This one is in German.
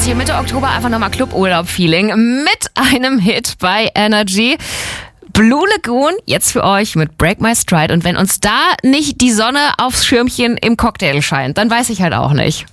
jetzt hier Mitte Oktober einfach nochmal Cluburlaub-Feeling mit einem Hit bei Energy. Blue Lagoon, jetzt für euch mit Break My Stride. Und wenn uns da nicht die Sonne aufs Schirmchen im Cocktail scheint, dann weiß ich halt auch nicht.